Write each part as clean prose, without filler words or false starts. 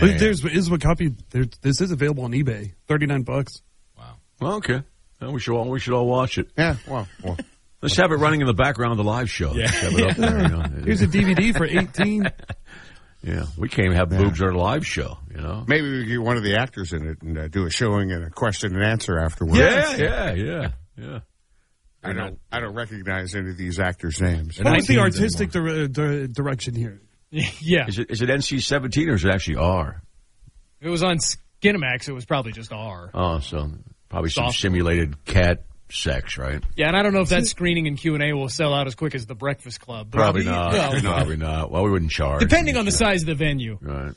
But is a copy. This is available on eBay. $39. Wow. Well, okay. Well, we should all watch it. Yeah. Well. Let's have it running in the background of the live show. Yeah. Have it up there, you know. Here's a DVD for $18. Yeah, we can't even have boobs on our live show, you know. Maybe we get one of the actors in it and do a showing and a question and answer afterwards. Yeah. I don't recognize any of these actors' names. What was the artistic direction here? Yeah. Is it NC-17 or is it actually R? If it was on Skinamax, it was probably just R. Oh, so probably some Soft. simulated cat sex, right? Yeah, and I don't know if that screening and Q&A will sell out as quick as The Breakfast Club. But Probably not. Well, Probably not. Well, we wouldn't charge. depending on the size of the venue. Right.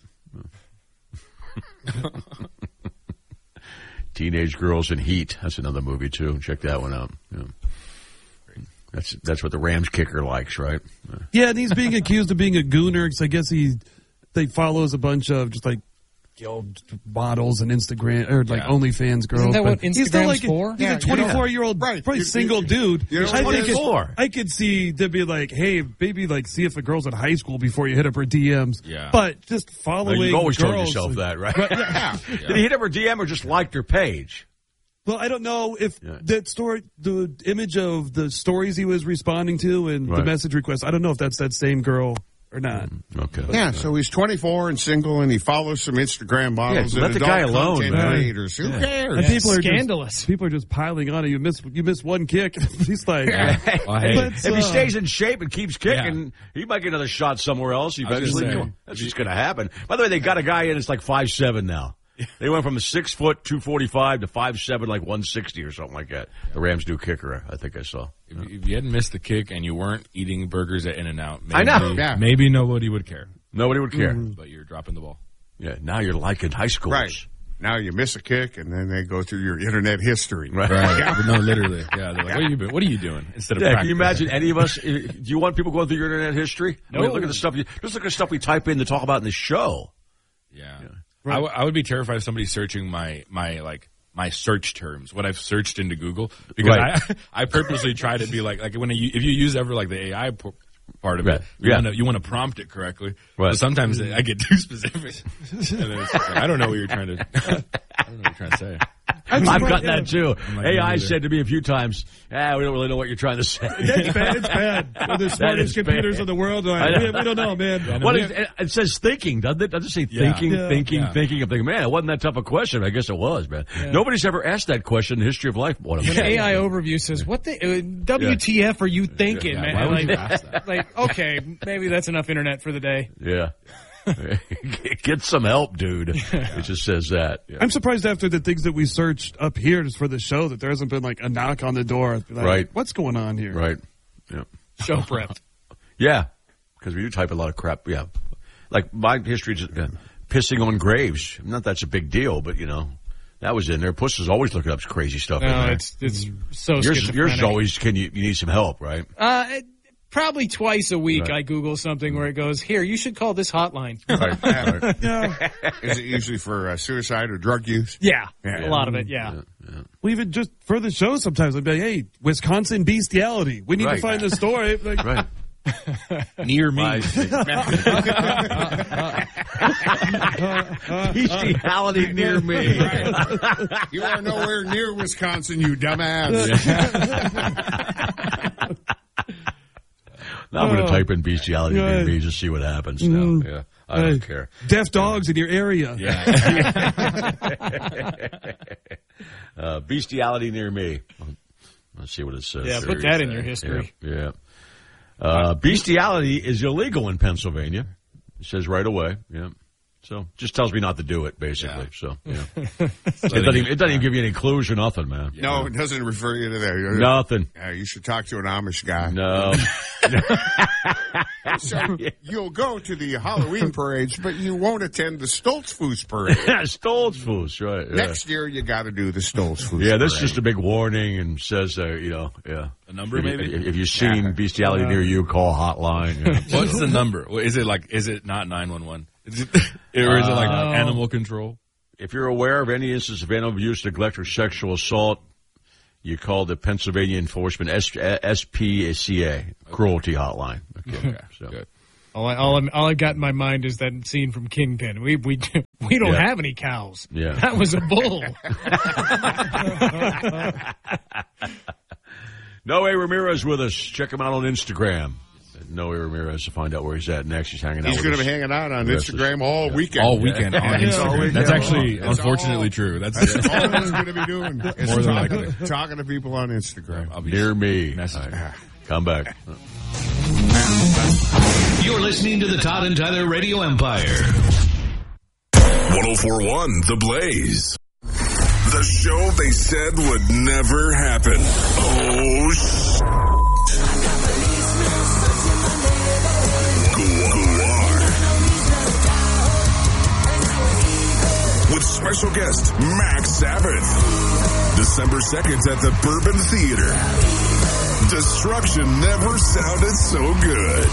Teenage Girls in Heat. That's another movie, too. Check that one out. Yeah. That's what the Rams kicker likes, right? Yeah, and he's being accused of being a gooner because I guess they follows a bunch of just like models and Instagram or like OnlyFans girls. Isn't that what he's still Instagram's for? He's a 24-year-old, probably single dude. I could see to be like, hey, maybe like see if a girl's in high school before you hit up her DMs. Yeah. But just following You've always girls, told yourself that, right? Yeah. Did he hit up her DM or just liked her page? Well, I don't know if that story, the image of the stories he was responding to and the message requests, I don't know if that's that same girl or not. Okay. Yeah, so he's 24 and single, and he follows some Instagram models let and the adult guy alone, content man. creators. Who cares? And people are Scandalous. People are just piling on it. You miss one kick. He's like, If he stays in shape and keeps kicking, he might get another shot somewhere else eventually. That's just going to happen. By the way, they got a guy in that's like 5'7" now. They went from a 6 foot 245 to 5'7", like 160 or something like that. The Rams new kicker, I think I saw. If you hadn't missed the kick and you weren't eating burgers at In-N-Out, I know. Maybe nobody would care. Nobody would care. But you're dropping the ball. Yeah, now you're liking high schoolers. Right. Now you miss a kick, and then they go through your internet history. Right. But no, literally. Yeah, they're like, what are you doing? Instead of can you imagine any of us? Do you want people going through your internet history? No. I mean, look at the stuff. Just look at the stuff we type in to talk about in the show. Yeah. I would be terrified of somebody searching my search terms, what I've searched into Google, because I purposely try to be like if you use ever like the AI part of it, you want to prompt it correctly. Right. But sometimes I get too specific, and then it's like, I don't know what you're trying to say. I've gotten that too. like, AI said to me a few times, we don't really know what you're trying to say. That's bad. It's bad. We're the smartest computers in the world. We don't know, man. It says thinking, doesn't it? Doesn't it say thinking? I'm thinking, man, it wasn't that tough a question. I guess it was, man. Yeah. Nobody's ever asked that question in the history of life. When AI overview says, what the WTF are you thinking, man? Why would you ask that? Like, okay, maybe that's enough internet for the day. Yeah. Get some help, dude. It just says that. Yeah. I'm surprised after the things that we searched up here just for the show that there hasn't been like a knock on the door. Like, right. What's going on here? Right. Yeah. Show prepped. Yeah. Because we do type a lot of crap. Yeah. Like my history, pissing on graves. Not that's a big deal, but that was in there. Puss is always looking up crazy stuff. No, in there. it's so yours is always. You need some help, right? Probably twice a week I Google something where it goes, here, you should call this hotline. Right. Yeah. Is it usually for suicide or drug use? Yeah, a lot of it, yeah. Well, even just for the show sometimes I'd be like, hey, Wisconsin bestiality. We need to find the story. Like, right. Near me. Bestiality near me. You are nowhere near Wisconsin, you dumbass. Now I'm going to type in bestiality near me, just see what happens now. Yeah, I don't care. Deaf dogs in your area. Yeah. Bestiality near me. Let's see what it says. Yeah, put that in your history. Yeah. Bestiality is illegal in Pennsylvania. It says right away. Yeah. So just tells me not to do it, basically. Yeah. So yeah. It doesn't even give you any clues or nothing, man. No, it doesn't refer you to that. Nothing. You should talk to an Amish guy. No. So you'll go to the Halloween parades, but you won't attend the Stoltzfus parade. Stoltzfus, right. Yeah. Next year, you got to do the Stoltzfus Yeah, this parade. is just a big warning and says, yeah. A number, maybe? If you've seen bestiality near you, call hotline. Yeah. What's the number? Is it not 911? Or is it like animal control? If you're aware of any instance of animal abuse, neglect, or sexual assault, you call the Pennsylvania Enforcement SPCA cruelty hotline. Okay. So. Good. All I got in my mind is that scene from Kingpin. We don't have any cows. Yeah. That was a bull. Noe Ramirez with us. Check him out on Instagram. Noe Ramirez to find out where he's at next. He's hanging out. He's going to be hanging out on Instagram all weekend. All weekend on Instagram. That's actually unfortunately true. That's all he's going to be doing. Is talking to people on Instagram. I'll be near me. Come back. You're listening to the Todd and Tyler Radio Empire. 104.1 The Blaze. The show they said would never happen. Oh, Guar. With special guest Max Sabbath. December 2nd at the Bourbon Theater. Destruction never sounded so good.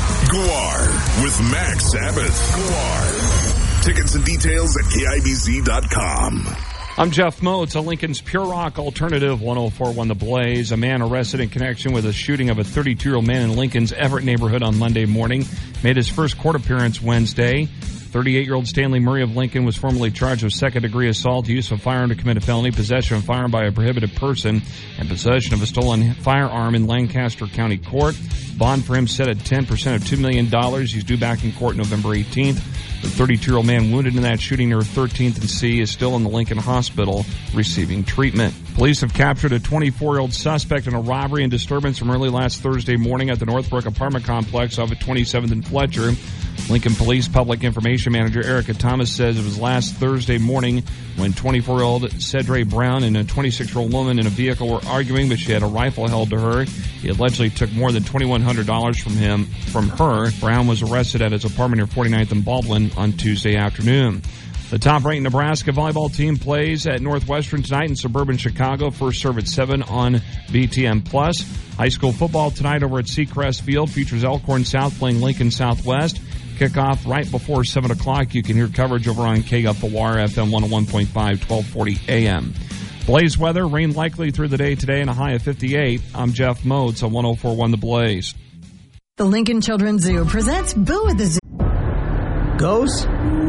Guar with Max Sabbath. Guar. Tickets and details at KIBZ.com. I'm Jeff Moats, a Lincoln's Pure Rock Alternative, 104.1 The Blaze. A man arrested in connection with a shooting of a 32-year-old man in Lincoln's Everett neighborhood on Monday morning made his first court appearance Wednesday. 38-year-old Stanley Murray of Lincoln was formally charged with second-degree assault, use of a firearm to commit a felony, possession of a firearm by a prohibited person, and possession of a stolen firearm in Lancaster County Court. Bond for him set at 10% of $2 million. He's due back in court November 18th. The 32-year-old man wounded in that shooting near 13th and C is still in the Lincoln Hospital receiving treatment. Police have captured a 24-year-old suspect in a robbery and disturbance from early last Thursday morning at the Northbrook apartment complex off at 27th and Fletcher. Lincoln Police Public Information Manager Erica Thomas says it was last Thursday morning when 24-year-old Cedre Brown and a 26-year-old woman in a vehicle were arguing, but she had a rifle held to her. He allegedly took more than $2,100 from her. Brown was arrested at his apartment near 49th and Baldwin on Tuesday afternoon. The top-ranked Nebraska volleyball team plays at Northwestern tonight in suburban Chicago. First serve at 7 on BTN+. High school football tonight over at Seacrest Field features Elkhorn South playing Lincoln Southwest. Kickoff right before 7 o'clock. You can hear coverage over on KFOR FM 101.5, 1240 AM. Blaze weather, rain likely through the day today and a high of 58. I'm Jeff Moats on 104.1 The Blaze. The Lincoln Children's Zoo presents Boo at the Zoo. Ghosts?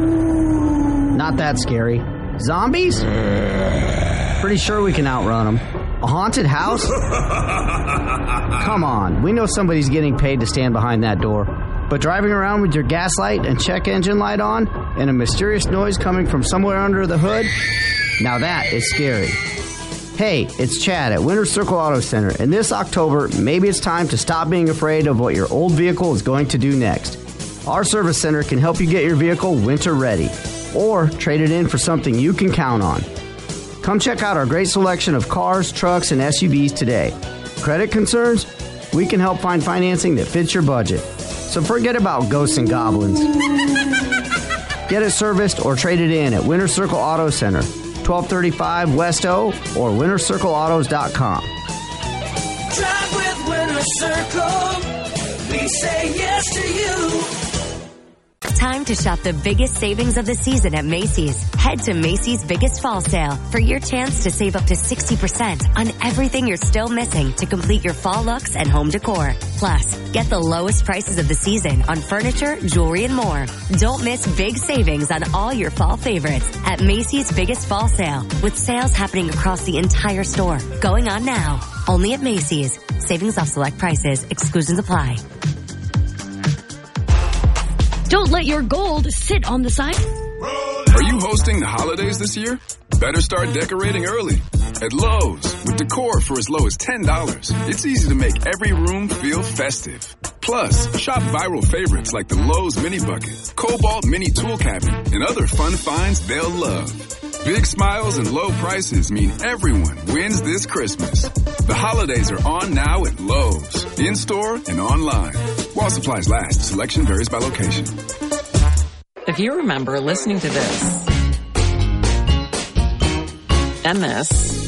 Not that scary. Zombies? Pretty sure we can outrun them. A haunted house? Come on, we know somebody's getting paid to stand behind that door. But driving around with your gas light and check engine light on and a mysterious noise coming from somewhere under the hood? Now that is scary. Hey, it's Chad at Winter Circle Auto Center, and this October, maybe it's time to stop being afraid of what your old vehicle is going to do next. Our service center can help you get your vehicle winter ready, or trade it in for something you can count on. Come check out our great selection of cars, trucks, and SUVs today. Credit concerns? We can help find financing that fits your budget. So forget about ghosts and goblins. Get it serviced or traded in at Winter Circle Auto Center, 1235 West O, or wintercircleautos.com. Drive with Winter Circle. We say yes to you. Time to shop the biggest savings of the season at Macy's. Head to Macy's Biggest Fall Sale for your chance to save up to 60% on everything you're still missing to complete your fall looks and home decor. Plus, get the lowest prices of the season on furniture, jewelry, and more. Don't miss big savings on all your fall favorites at Macy's Biggest Fall Sale, with sales happening across the entire store. Going on now. Only at Macy's. Savings off select prices. Exclusions apply. Don't let your gold sit on the side. Are you hosting the holidays this year? Better start decorating early. At Lowe's, with decor for as low as $10, it's easy to make every room feel festive. Plus, shop viral favorites like the Lowe's Mini Bucket, Cobalt Mini Tool Cabinet, and other fun finds they'll love. Big smiles and low prices mean everyone wins this Christmas. The holidays are on now at Lowe's, in-store and online. While supplies last, selection varies by location. If you remember listening to this, and this,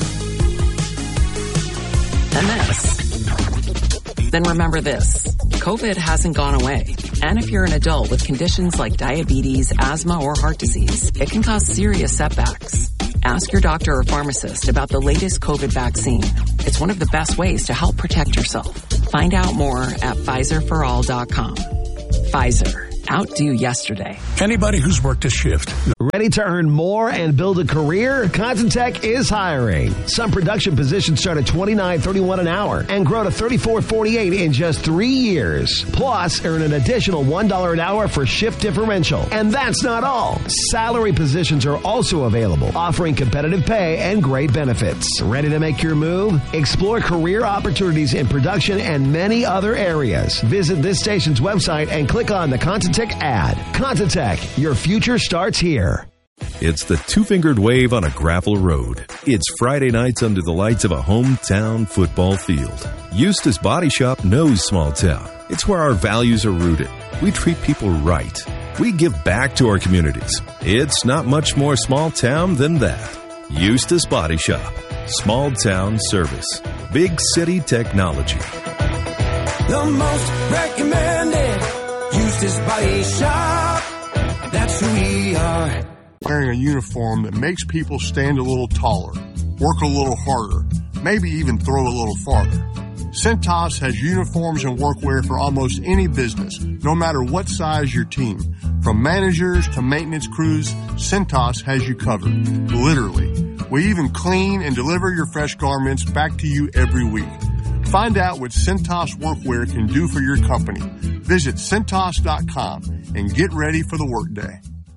then remember this. COVID hasn't gone away. And if you're an adult with conditions like diabetes, asthma, or heart disease, it can cause serious setbacks. Ask your doctor or pharmacist about the latest COVID vaccine. It's one of the best ways to help protect yourself. Find out more at Pfizerforall.com. Pfizer. Outdo yesterday. Anybody who's worked a shift. Ready to earn more and build a career? Contentech is hiring. Some production positions start at $29.31 an hour and grow to $34.48 in just 3 years. Plus, earn an additional $1 an hour for shift differential. And that's not all. Salary positions are also available, offering competitive pay and great benefits. Ready to make your move? Explore career opportunities in production and many other areas. Visit this station's website and click on the Contentech ad. Contentech, your future starts here. It's the two-fingered wave on a gravel road. It's Friday nights under the lights of a hometown football field. Eustace Body Shop knows small town. It's where our values are rooted. We treat people right. We give back to our communities. It's not much more small town than that. Eustace Body Shop. Small town service. Big city technology. The most recommended Eustace Body Shop. That's who we are. Wearing a uniform that makes people stand a little taller, work a little harder, maybe even throw a little farther. Cintas has uniforms and workwear for almost any business, no matter what size your team. From managers to maintenance crews, Cintas has you covered. Literally. We even clean and deliver your fresh garments back to you every week. Find out what Cintas Workwear can do for your company. Visit Cintas.com and get ready for the workday.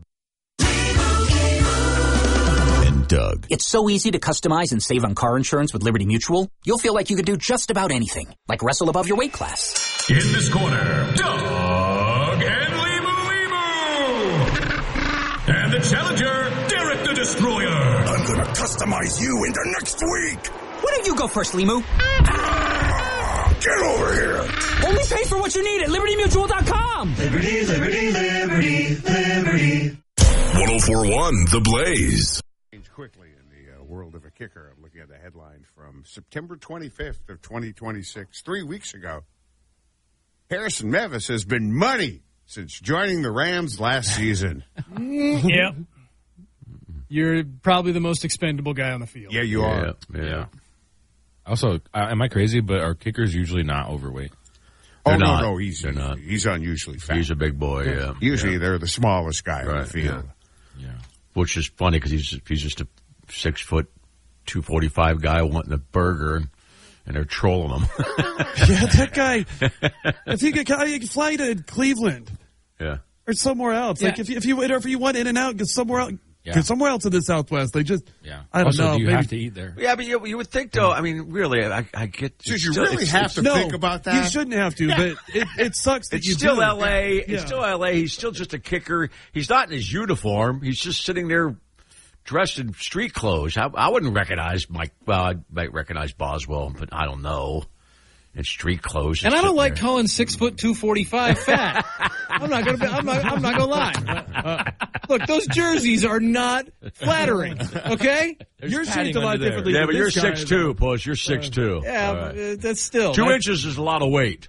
And Doug. It's so easy to customize and save on car insurance with Liberty Mutual. You'll feel like you could do just about anything, like wrestle above your weight class. In this corner, Doug and Limu. And the challenger, Derek the Destroyer. I'm gonna customize you into next week. Why don't you go first, Limu? Get over here. Only pay for what you need at LibertyMutual.com. Liberty, liberty, liberty, liberty. 104.1 The Blaze. Quickly in the world of a kicker, I'm looking at the headline from September 25th of 2026, 3 weeks ago. Harrison Mevis has been money since joining the Rams last season. Yep. You're probably the most expendable guy on the field. Yeah, you are. Yeah. Also, am I crazy? But are kickers usually not overweight? No, he's unusually fat. He's a big boy, yeah. Usually they're the smallest guy on the field. Yeah. Which is funny because he's just a 6 foot, 245 guy wanting a burger, and they're trolling him. Yeah, that guy. If he could fly to Cleveland, yeah, or somewhere else. Yeah. Like if you want In and Out, get somewhere else. Yeah. Get somewhere else in the Southwest. They just, I don't also, know. Do you maybe have to eat there? Yeah, but you would think though. I mean, really, I get. Did you really have to think about that? You shouldn't have to, but it sucks that it's you still do. L.A. Yeah. It's still L.A. He's still just a kicker. He's not in his uniform. He's just sitting there dressed in street clothes. I wouldn't recognize Mike. Well, I might recognize Boswell, but I don't know. In street clothes, and I don't like calling 6 foot 245 fat. I'm not gonna lie. Look, those jerseys are not flattering. Okay, you're shaped a lot differently. Yeah, but you're 6'2", Puss. You're 6'2". Yeah, right. That's still 2 inches is a lot of weight.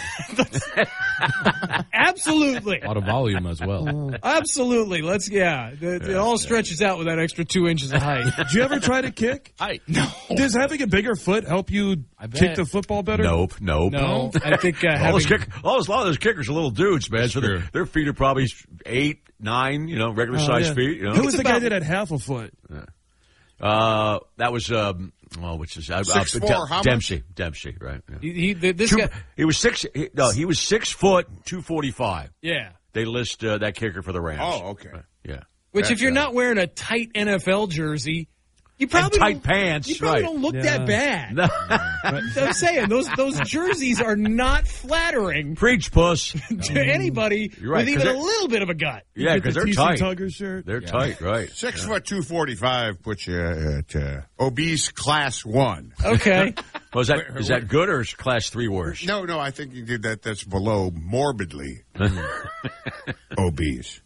Absolutely. A lot of volume as well. Absolutely. It all stretches out with that extra 2 inches of height. Did you ever try to kick? No. Does having a bigger foot help you kick the football better? Nope. No. I think a lot of those kickers are little dudes, man. So their feet are probably 8, 9, regular sized feet. Who was the guy that had half a foot? That was which is 6'4", Dempsey, right? Yeah. He was 6. He was 6 foot 245. Yeah. They list that kicker for the Rams. Oh, okay. Yeah. Which, if you're not wearing a tight NFL jersey, you probably tight pants. You probably don't look that bad. No. I'm saying those jerseys are not flattering. Preach, Puss. To anybody with even a little bit of a gut. Yeah, because they're tight. Tugger shirt. They're tight, right? 6 foot 245 puts you at obese class 1. Okay. Well, is that good or is class 3 worse? No, I think you did that. That's below morbidly obese.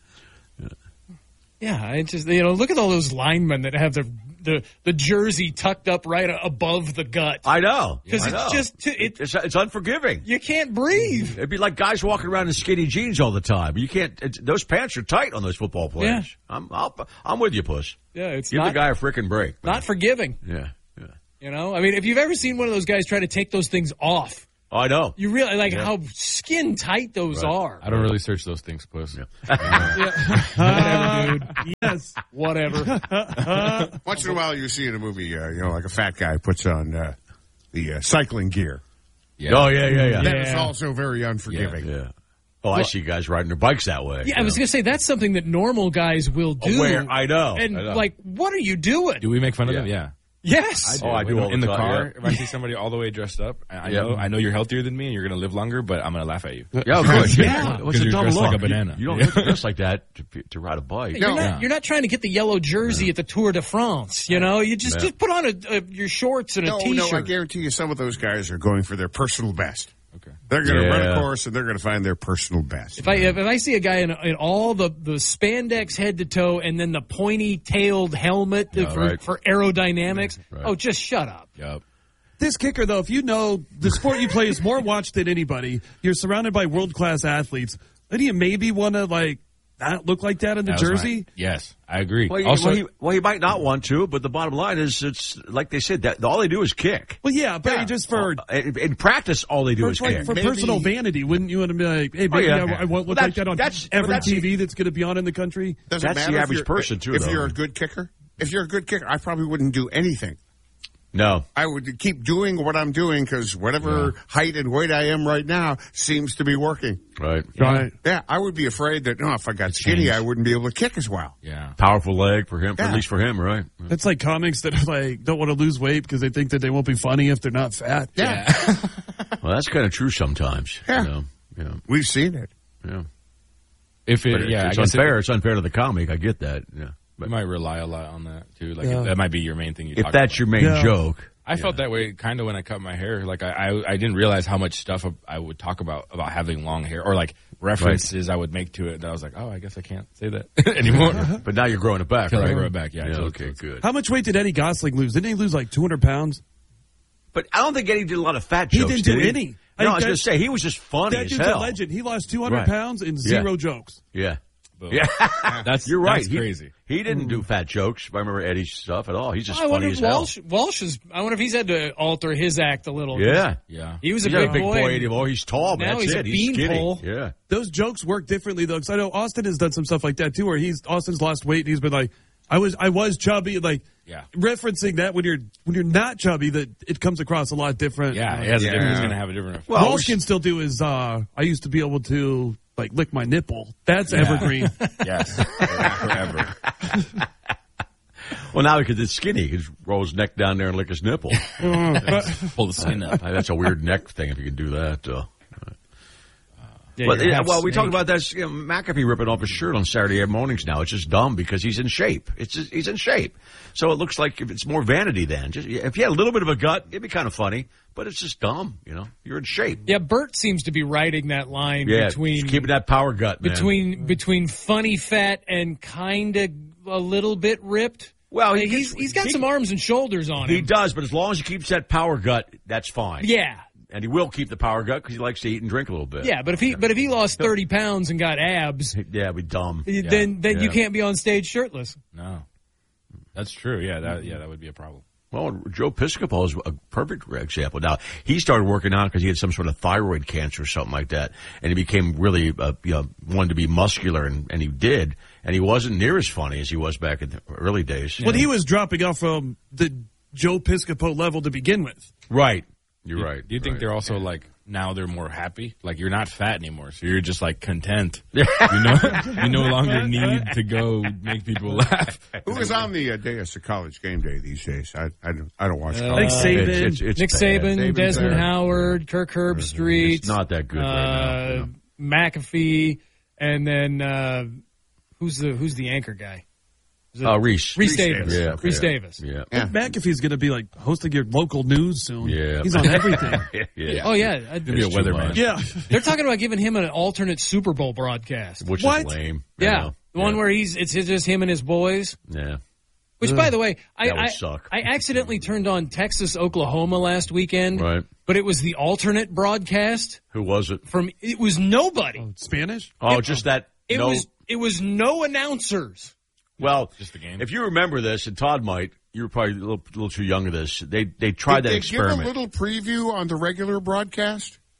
Yeah, I just look at all those linemen that have the jersey tucked up right above the gut. I know, because it's unforgiving. You can't breathe. It'd be like guys walking around in skinny jeans all the time. You can't. Those pants are tight on those football players. Yeah. I'm with you, Puss. Yeah, give the guy a frickin' break. Not forgiving. Yeah. I mean, if you've ever seen one of those guys try to take those things off. Oh, I know. You really like how skin tight those are. I don't really search those things, Puss. Whatever, dude. Yes. Whatever. Once in a while, you see in a movie, like a fat guy puts on the cycling gear. Yeah. Oh, yeah. That is also very unforgiving. Yeah. Oh, I see guys riding their bikes that way. Yeah, I was going to say that's something that normal guys will do. I know. And like, what are you doing? Do we make fun of them? Yeah. Yes. I do all in the time, car. If I see somebody all the way dressed up, I know you're healthier than me and you're going to live longer, but I'm going to laugh at you. Yeah, of course. Because you're dressed like a banana. You don't dress like that to ride a bike. You're not trying to get the yellow jersey at the Tour de France. You know, you just put on your shorts and a T-shirt. No, I guarantee you some of those guys are going for their personal best. Okay. They're going to run a course, and they're going to find their personal best. If I see a guy in all the spandex head to toe and then the pointy-tailed helmet for aerodynamics, just shut up. Yep. This kicker, though, if you know the sport you play is more watched than anybody, you're surrounded by world-class athletes, then you maybe want to, not look like that in the jersey? Yes, I agree. Well, he might not want to, but the bottom line is, it's like they said, that all they do is kick. Well, yeah, but just for... in practice, all they do is kick. For personal vanity, wouldn't you want to be like, hey, maybe I won't look like that on every TV that's going to be on in the country? That's the average person, too, If you're a good kicker, I probably wouldn't do anything. No. I would keep doing what I'm doing because whatever height and weight I am right now seems to be working. Right. Yeah, I would be afraid that, if I got skinny, I wouldn't be able to kick as well. Yeah. Powerful leg for him, at least for him, right? It's like comics that don't want to lose weight because they think that they won't be funny if they're not fat. Yeah. Well, that's kind of true sometimes. Yeah. We've seen it. Yeah. It's unfair. It's unfair to the comic. I get that. Yeah. But you might rely a lot on that, too. That might be your main thing you talk about. If that's your main joke. I felt that way kind of when I cut my hair. Like, I didn't realize how much stuff I would talk about having long hair. Or, references I would make to it. That I was like, oh, I guess I can't say that anymore. But now you're growing it back, right? I grow it back, yeah. Okay, good. How much weight did Eddie Gosling lose? Didn't he lose 200 pounds? But I don't think Eddie did a lot of fat jokes, He didn't do any. No, I was going to say, he was just funny as hell. That dude's a legend. He lost 200 pounds and zero jokes. Yeah. Boom. Yeah, you're right. That's crazy. He didn't do fat jokes. I remember Eddie's stuff at all. He's just funny as hell. Walsh is. I wonder if he's had to alter his act a little. Yeah. He was he's a big boy. Oh, he's tall, but now that's he's it. a He's skinny. beanpole. Yeah. Those jokes work differently though, because I know Austin has done some stuff like that too, where Austin's lost weight and he's been like, I was chubby, referencing that when you're not chubby, that it comes across a lot different. Yeah, he's going to have a different effect. Well, Walsh can still do his. I used to be able to lick my nipple. That's evergreen. Yes, forever. Well, now because it's skinny, he just roll his neck down there and lick his nipple. Pull the skin up. That's a weird neck thing if you can do that. Yeah, we talked about that. McAfee ripping off his shirt on Saturday mornings now. It's just dumb because he's in shape. He's in shape. So it looks like it's more vanity then. If you had a little bit of a gut, it'd be kind of funny. But it's just dumb, You're in shape. Yeah, Bert seems to be riding that line between keeping that power gut, man. Between funny fat and kind of a little bit ripped. Well, he's got some arms and shoulders on him. He does, but as long as he keeps that power gut, that's fine. Yeah. And he will keep the power gut because he likes to eat and drink a little bit. Yeah, but if he lost 30 pounds and got abs, it'd be dumb. Then you can't be on stage shirtless. No, that's true. Yeah, that would be a problem. Well, Joe Piscopo is a perfect example. Now, he started working out because he had some sort of thyroid cancer or something like that, and he became really wanted to be muscular, and he did, and he wasn't near as funny as he was back in the early days. Well, he was dropping off from the Joe Piscopo level to begin with. Right. You're right. Do you think they're also now they're more happy? You're not fat anymore, so you're just content. You no longer need to go make people laugh. Who is on the dais of College Game Day these days? I don't watch Nick Saban, Nick Saban, Desmond Howard, Kirk Herbstreit. It's not that good right now. McAfee, and then who's the anchor guy? Reese Davis. Yeah, Reese Davis. Yeah. McAfee's going to be hosting your local news soon. Yeah. He's on everything. Yeah. Oh, yeah. He'll be a weatherman. Yeah. They're talking about giving him an alternate Super Bowl broadcast. Which is lame. Yeah. The one where it's just him and his boys. Yeah. Which, by the way, that would suck. I accidentally turned on Texas, Oklahoma last weekend. Right. But it was the alternate broadcast. Who was it? It was nobody. Oh, Spanish? Oh, just that. It was no announcers. Well, just the game. If you remember this, and Todd might, you were probably a little too young of this. They tried that experiment. Did they give a little preview on the regular broadcast?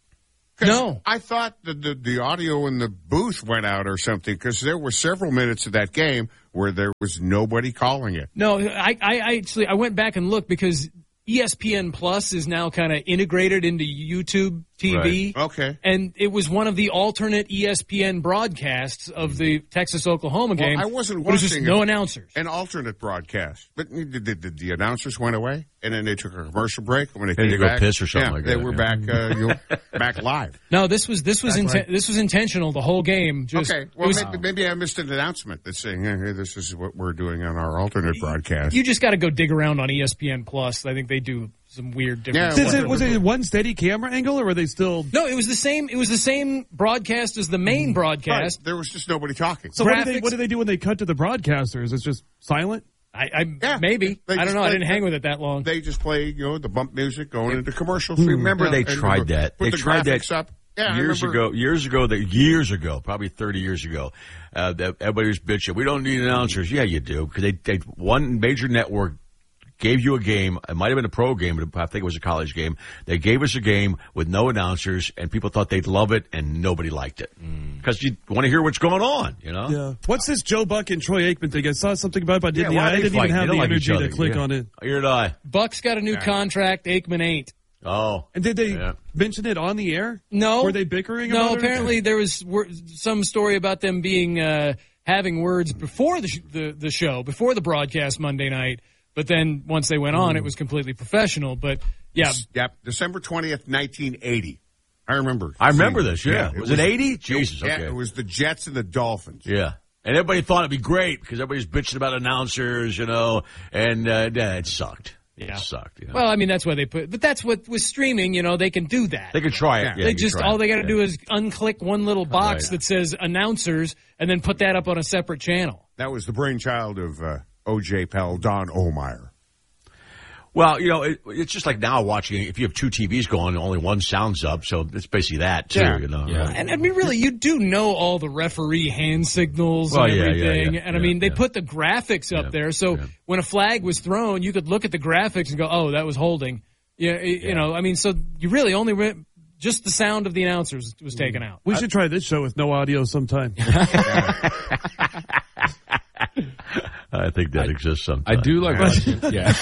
No. I thought the audio in the booth went out or something because there were several minutes of that game where there was nobody calling it. No, I actually went back and looked because ESPN Plus is now kind of integrated into YouTube TV. Right. Okay. And it was one of the alternate ESPN broadcasts of the Texas-Oklahoma game. I wasn't watching. It was just no announcers. An alternate broadcast. But the announcers went away, and then they took a commercial break. When they came came go back, piss or something like that. They were back back live. No, this was intentional. The whole game. Just, okay. Well, maybe I missed an announcement that's saying, hey, this is what we're doing on our alternate broadcast. You just got to go dig around on ESPN Plus. I think they do some weird different stuff. Was it one steady camera angle, or were they still? No, it was the same. It was the same broadcast as the main broadcast. Right. There was just nobody talking. So what do they do when they cut to the broadcasters? It's just silent. Maybe. I don't know. I didn't hang with it that long. They just play, the bump music going into commercials. Remember they tried that. They tried that up. Yeah, years ago, probably 30 years ago, that everybody was bitching. We don't need announcers. Yeah, you do, because they one major network gave you a game. It might have been a pro game, but I think it was a college game. They gave us a game with no announcers, and people thought they'd love it, and nobody liked it because you want to hear what's going on. Yeah. What's this Joe Buck and Troy Aikman thing? I saw something about it, but I didn't even have the energy to click on it. Here did I. Buck's got a new contract. Aikman ain't. Oh. And did they mention it on the air? No. Were they bickering about it? No, apparently there was some story about them being having words before the show, before the broadcast Monday night. But then once they went on, it was completely professional. But, yeah. Yep. December 20th, 1980. I remember. I remember this, yeah. Was it 80? Jesus, okay. Yeah, it was the Jets and the Dolphins. Yeah. And everybody thought it'd be great because everybody's bitching about announcers, and it sucked. Yeah. It sucked. Well, I mean, that's why but that's what with streaming, they can do that. They can try it. Yeah, all they got to do is unclick one little box that says announcers and then put that up on a separate channel. That was the brainchild of O.J. Pell, Don Ohlmeyer. Well, it's just like now watching, if you have two TVs going, only one sound's up, so it's basically that, too, Yeah. And, I mean, really, you do know all the referee hand signals and everything. And, I mean, they put the graphics up there, so when a flag was thrown, you could look at the graphics and go, oh, that was holding. I mean, so you really only just the sound of the announcers was taken out. We should try this show with no audio sometime. I think that exists sometimes. I do like watching.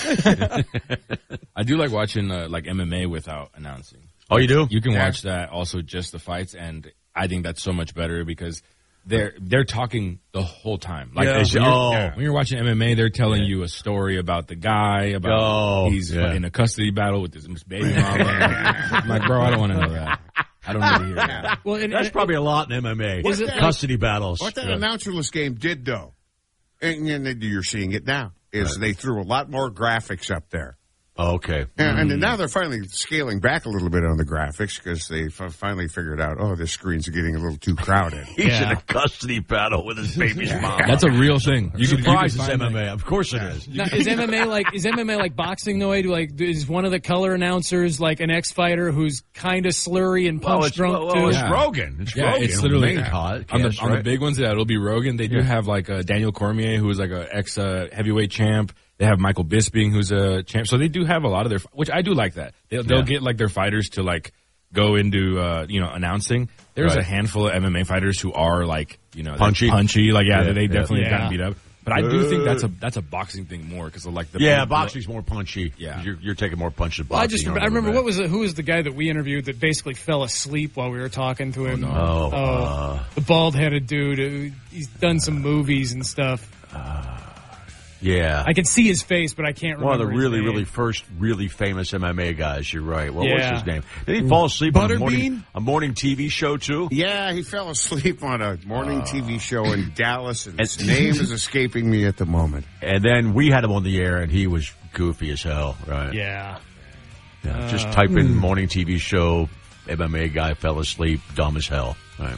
I do like watching like MMA without announcing. Oh, you do? You can watch that also just the fights, and I think that's so much better because they're talking the whole time. Like when you're watching MMA, they're telling you a story about the guy about he's in a custody battle with his baby mama. I'm like, bro, I don't want to know that. I don't need to hear that. Well, that's probably a lot in MMA. Custody battles. What that announcerless game did, though, and you're seeing it now, is they threw a lot more graphics up there. Oh, okay. And now they're finally scaling back a little bit on the graphics because they finally figured out, this screen's getting a little too crowded. He's in a custody battle with his baby's mom. That's a real thing. You can surprise it's MMA. Of course it is. Now, is MMA like boxing the way? Is one of the color announcers like an ex-fighter who's kind of slurry and punch drunk too? It's Rogan. It's Rogan. It's literally on the big ones. It'll be Rogan. They do have like Daniel Cormier, who is like a ex heavyweight champ. They have Michael Bisping, who's a champ. So they do have a lot of their, which I do like that. They'll get like their fighters to like go into, announcing. There's a handful of MMA fighters who are like, punchy. Like, they definitely have gotten beat up. But I do think that's a boxing thing more because of like the boxing's more punchy. Yeah, you're taking more punches. Boxing. I remember who was the guy that we interviewed that basically fell asleep while we were talking to him? The bald-headed dude. He's done some movies and stuff. Yeah. I can see his face, but I can't remember. One of the really first really famous MMA guys, you're right. What was his name? Did he fall asleep on a morning TV show, too? Yeah, he fell asleep on a morning TV show in Dallas, and his name is escaping me at the moment. And then we had him on the air, and he was goofy as hell, right? Yeah. Just type in morning TV show, MMA guy fell asleep, dumb as hell. Right.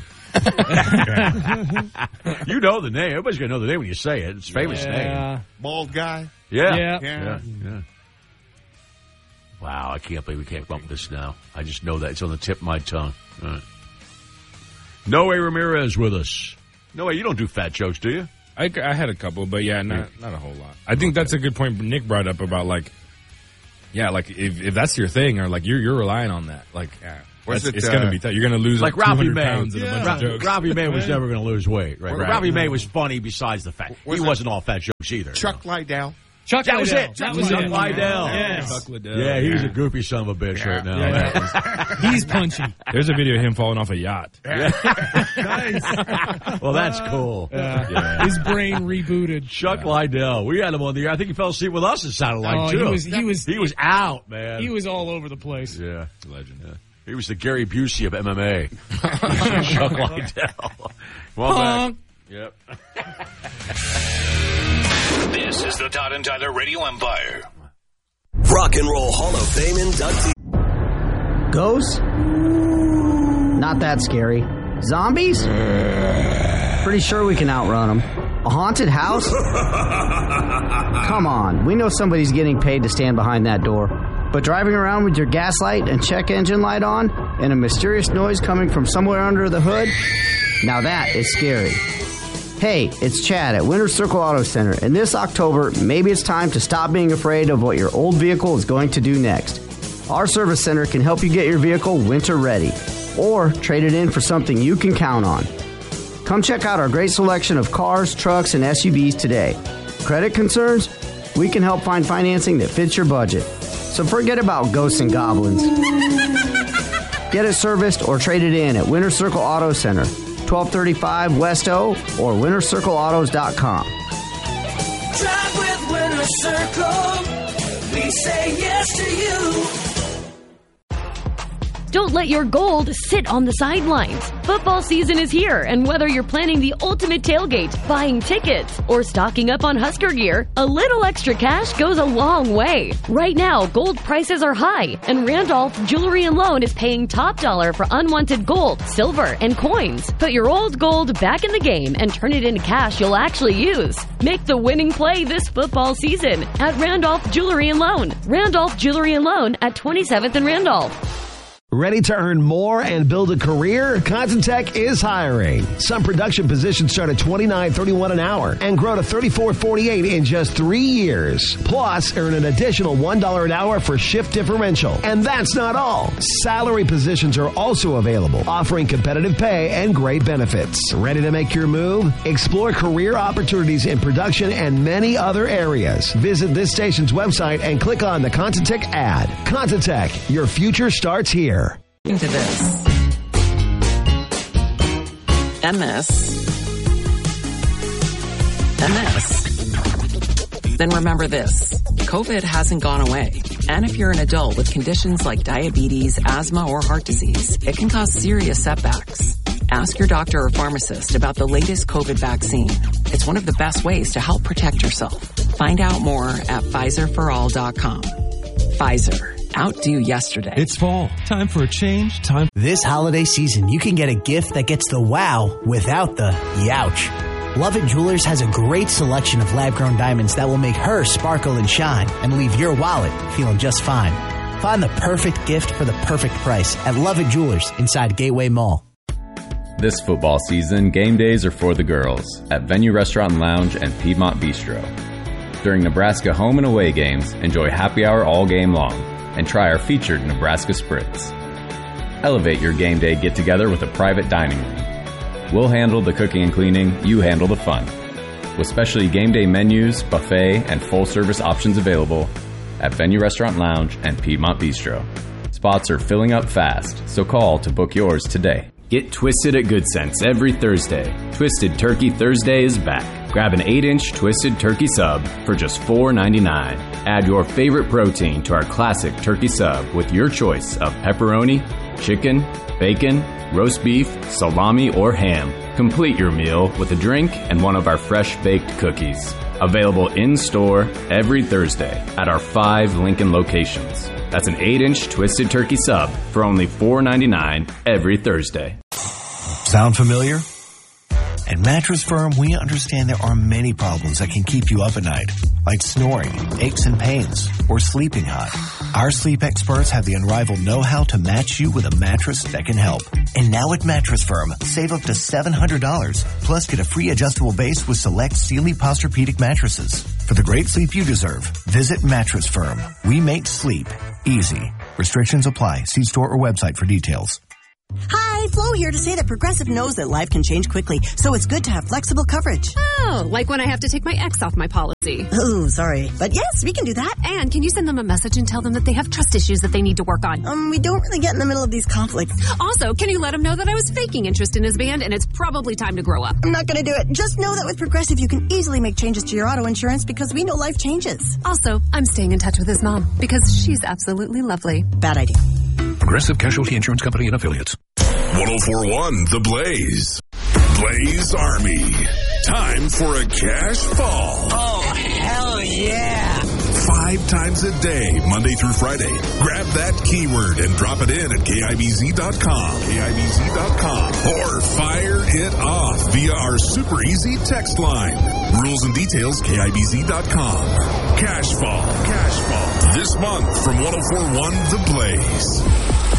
You know the name. Everybody's going to know the name when you say it. It's a famous name. Bald guy? Yeah. Wow, I can't believe we can't bump this now. I just know that. It's on the tip of my tongue. Right. Noe Ramirez with us. Noe, you don't do fat jokes, do you? I had a couple, but not a whole lot. I think that's a good point Nick brought up about like if that's your thing or like you're relying on that. Like It's going to be tough. You're going to lose like Ralphie 200 May. pounds in a bunch of jokes. Ralphie May was never going to lose weight. Right? Ralphie May was funny besides the fact he wasn't all fat jokes either. Chuck Liddell. That was it. Chuck Liddell. Yes. Chuck Liddell. Yeah, he's a goofy son of a bitch right now. Yeah. He's punchy. There's a video of him falling off a yacht. Nice. Well, that's cool. His brain rebooted. Chuck Liddell. We had him on the air. I think he fell asleep with us, it sounded like, too. He was out, man. He was all over the place. Yeah. Legend. Yeah. He was the Gary Busey of MMA. Chuck Liddell. Well, back. Yep. This is the Todd and Tyler Radio Empire. Rock and Roll Hall of Fame inductee. Ghosts? Not that scary. Zombies? Pretty sure we can outrun them. A haunted house? Come on, we know somebody's getting paid to stand behind that door. But driving around with your gas light and check engine light on and a mysterious noise coming from somewhere under the hood? Now that is scary. Hey, it's Chad at Winter Circle Auto Center, and this October, maybe it's time to stop being afraid of what your old vehicle is going to do next. Our service center can help you get your vehicle winter ready, or trade it in for something you can count on. Come check out our great selection of cars, trucks, and SUVs today. Credit concerns? We can help find financing that fits your budget. So forget about ghosts and goblins. Get it serviced or trade it in at Winter Circle Auto Center, 1235 West O, or wintercircleautos.com. Drive with Winter Circle. We say yes to you. Don't let your gold sit on the sidelines. Football season is here, and whether you're planning the ultimate tailgate, buying tickets, or stocking up on Husker gear, a little extra cash goes a long way. Right now, gold prices are high, and Randolph Jewelry & Loan is paying top dollar for unwanted gold, silver, and coins. Put your old gold back in the game and turn it into cash you'll actually use. Make the winning play this football season at Randolph Jewelry & Loan. Randolph Jewelry & Loan at 27th and Randolph. Ready to earn more and build a career? Content is hiring. Some production positions start at $29.31 an hour and grow to $34.48 in just 3 years. Plus, earn an additional $1 an hour for shift differential. And that's not all. Salary positions are also available, offering competitive pay and great benefits. Ready to make your move? Explore career opportunities in production and many other areas. Visit this station's website and click on the Contentech ad. Contentech, your future starts here. Into this. And this. And this. Then remember this. COVID hasn't gone away. And if you're an adult with conditions like diabetes, asthma, or heart disease, it can cause serious setbacks. Ask your doctor or pharmacist about the latest COVID vaccine. It's one of the best ways to help protect yourself. Find out more at PfizerForAll.com. Pfizer. Outdo yesterday. It's fall. Time for a change. Time. This holiday season, you can get a gift that gets the wow without the youch. Lovett Jewelers has a great selection of lab-grown diamonds that will make her sparkle and shine and leave your wallet feeling just fine. Find the perfect gift for the perfect price at Lovett Jewelers inside Gateway Mall. This football season, game days are for the girls at Venue Restaurant and Lounge and Piedmont Bistro. During Nebraska home and away games, enjoy happy hour all game long and try our featured Nebraska Spritz. Elevate your game day get-together with a private dining room. We'll handle the cooking and cleaning, you handle the fun. With specialty game day menus, buffet, and full-service options available at Venue Restaurant Lounge and Piedmont Bistro. Spots are filling up fast, so call to book yours today. Get twisted at Good Sense every Thursday. Twisted Turkey Thursday is back. Grab an 8-inch Twisted Turkey Sub for just $4.99. Add your favorite protein to our classic turkey sub with your choice of pepperoni, chicken, bacon, roast beef, salami, or ham. Complete your meal with a drink and one of our fresh-baked cookies. Available in-store every Thursday at our 5 Lincoln locations. That's an 8-inch Twisted Turkey Sub for only $4.99 every Thursday. Sound familiar? At Mattress Firm, we understand there are many problems that can keep you up at night, like snoring, aches and pains, or sleeping hot. Our sleep experts have the unrivaled know-how to match you with a mattress that can help. And now at Mattress Firm, save up to $700, plus get a free adjustable base with select Sealy Posturepedic mattresses. For the great sleep you deserve, visit Mattress Firm. We make sleep easy. Restrictions apply. See store or website for details. Hi, Flo here to say that Progressive knows that life can change quickly, so it's good to have flexible coverage. Oh, like when I have to take my ex off my policy. Oh, sorry. But yes, we can do that. And can you send them a message and tell them that they have trust issues that they need to work on? We don't really get in the middle of these conflicts. Also, can you let him know that I was faking interest in his band and it's probably time to grow up? I'm not going to do it. Just know that with Progressive, you can easily make changes to your auto insurance because we know life changes. Also, I'm staying in touch with his mom because she's absolutely lovely. Bad idea. Progressive Casualty Insurance Company and Affiliates. 104.1 The Blaze. Blaze Army. Time for a cash fall. Oh, hell yeah. 5 times a day, Monday through Friday. Grab that keyword and drop it in at KIBZ.com. KIBZ.com. Or fire it off via our super easy text line. Rules and details, KIBZ.com. Cash fall. Cash fall. This month from 104.1 The Blaze.